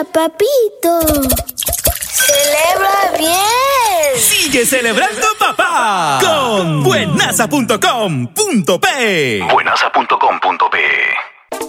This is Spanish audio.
Mira, papito. ¡Celebra bien! ¡Sigue celebrando, papá! Con buenaza.com.pe. Buenaza.com.pe